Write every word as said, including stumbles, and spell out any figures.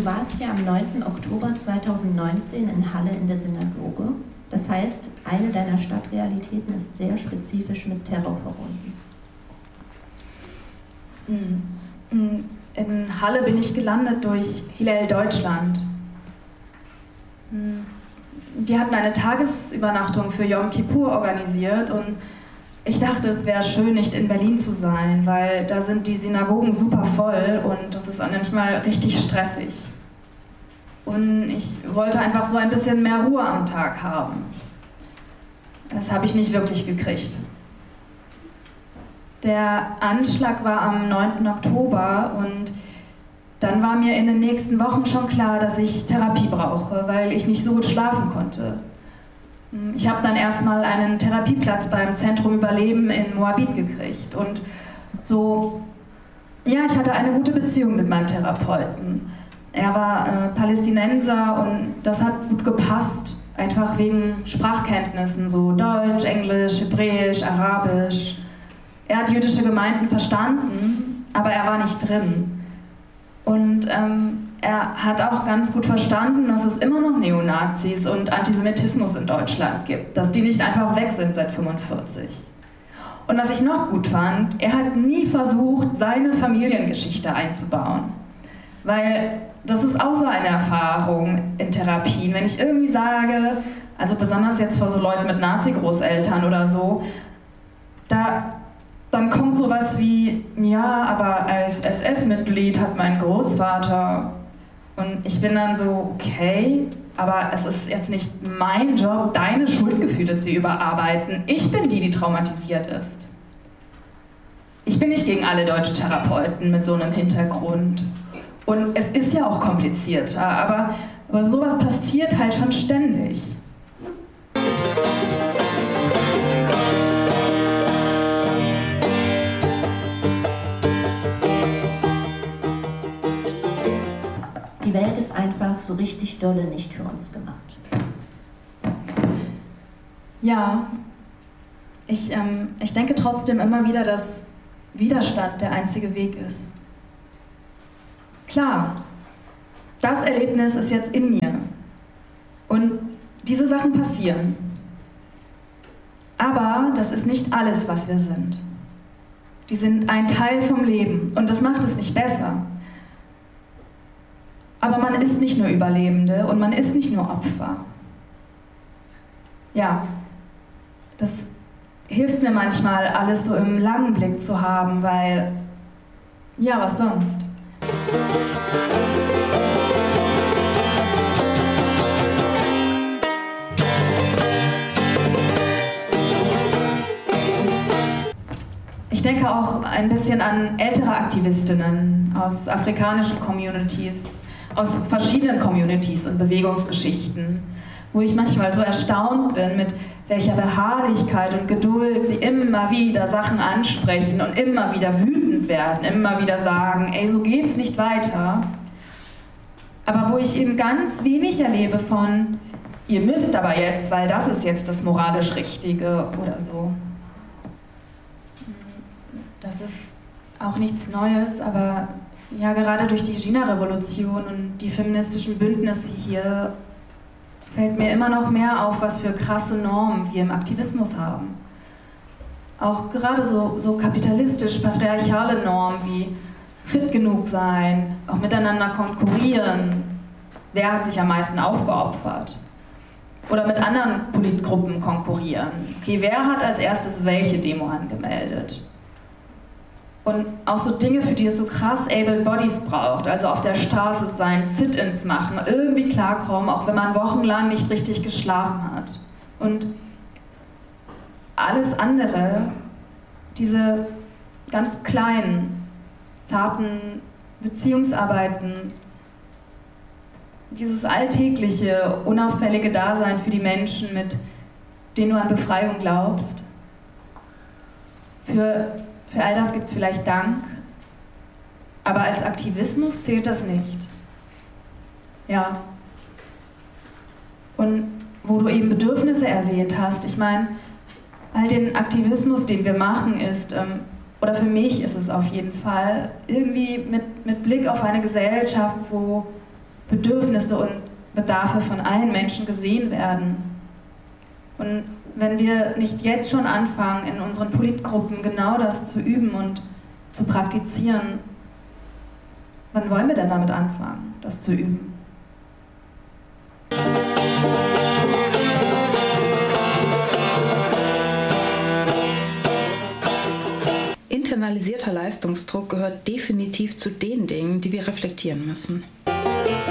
Du warst ja am neunten Oktober zweitausendneunzehn in Halle in der Synagoge. Das heißt, eine deiner Stadtrealitäten ist sehr spezifisch mit Terror verbunden. In Halle bin ich gelandet durch Hillel Deutschland. Die hatten eine Tagesübernachtung für Yom Kippur organisiert und ich dachte, es wäre schön, nicht in Berlin zu sein, weil da sind die Synagogen super voll und das ist manchmal richtig stressig. Und ich wollte einfach so ein bisschen mehr Ruhe am Tag haben. Das habe ich nicht wirklich gekriegt. Der Anschlag war am neunten Oktober und dann war mir in den nächsten Wochen schon klar, dass ich Therapie brauche, weil ich nicht so gut schlafen konnte. Ich habe dann erstmal einen Therapieplatz beim Zentrum Überleben in Moabit gekriegt und so, ja, ich hatte eine gute Beziehung mit meinem Therapeuten. Er war äh, Palästinenser und das hat gut gepasst, einfach wegen Sprachkenntnissen, so Deutsch, Englisch, Hebräisch, Arabisch. Er hat jüdische Gemeinden verstanden, aber er war nicht drin. Und ähm, er hat auch ganz gut verstanden, dass es immer noch Neonazis und Antisemitismus in Deutschland gibt, dass die nicht einfach weg sind seit fünfundvierzig. Und was ich noch gut fand, er hat nie versucht, seine Familiengeschichte einzubauen. Weil das ist auch so eine Erfahrung in Therapien. Wenn ich irgendwie sage, also besonders jetzt vor so Leuten mit Nazi-Großeltern oder so, da... dann kommt sowas wie, ja, aber als S S-Mitglied hat mein Großvater, und ich bin dann so, okay, aber es ist jetzt nicht mein Job, deine Schuldgefühle zu überarbeiten. Ich bin die, die traumatisiert ist. Ich bin nicht gegen alle deutschen Therapeuten mit so einem Hintergrund. Und es ist ja auch komplizierter, aber, aber sowas passiert halt schon ständig. Die Welt ist einfach so richtig dolle nicht für uns gemacht. Ja, ich, ähm, ich denke trotzdem immer wieder, dass Widerstand der einzige Weg ist. Klar, das Erlebnis ist jetzt in mir und diese Sachen passieren. Aber das ist nicht alles, was wir sind. Die sind ein Teil vom Leben und das macht es nicht besser. Aber man ist nicht nur Überlebende und man ist nicht nur Opfer. Ja, das hilft mir manchmal, alles so im langen Blick zu haben, weil, ja, was sonst? Ich denke auch ein bisschen an ältere Aktivistinnen aus afrikanischen Communities, aus verschiedenen Communities und Bewegungsgeschichten, wo ich manchmal so erstaunt bin, mit welcher Beharrlichkeit und Geduld sie immer wieder Sachen ansprechen und immer wieder wütend werden, immer wieder sagen, ey, so geht's nicht weiter. Aber wo ich eben ganz wenig erlebe von, ihr müsst aber jetzt, weil das ist jetzt das moralisch Richtige oder so. Das ist auch nichts Neues, aber ja, gerade durch die China-Revolution und die feministischen Bündnisse hier fällt mir immer noch mehr auf, was für krasse Normen wir im Aktivismus haben. Auch gerade so, so kapitalistisch-patriarchale Normen wie fit genug sein, auch miteinander konkurrieren, wer hat sich am meisten aufgeopfert. Oder mit anderen Politgruppen konkurrieren. Okay, wer hat als erstes welche Demo angemeldet? Und auch so Dinge, für die es so krass able Bodies braucht, also auf der Straße sein, Sit-ins machen, irgendwie klarkommen, auch wenn man wochenlang nicht richtig geschlafen hat. Und alles andere, diese ganz kleinen, zarten Beziehungsarbeiten, dieses alltägliche, unauffällige Dasein für die Menschen, mit denen du an Befreiung glaubst, für Für all das gibt es vielleicht Dank, aber als Aktivismus zählt das nicht. Ja. Und wo du eben Bedürfnisse erwähnt hast, ich meine, all den Aktivismus, den wir machen, ist, ähm, oder für mich ist es auf jeden Fall, irgendwie mit, mit Blick auf eine Gesellschaft, wo Bedürfnisse und Bedarfe von allen Menschen gesehen werden. Und wenn wir nicht jetzt schon anfangen, in unseren Politgruppen genau das zu üben und zu praktizieren, wann wollen wir denn damit anfangen, das zu üben? Internalisierter Leistungsdruck gehört definitiv zu den Dingen, die wir reflektieren müssen.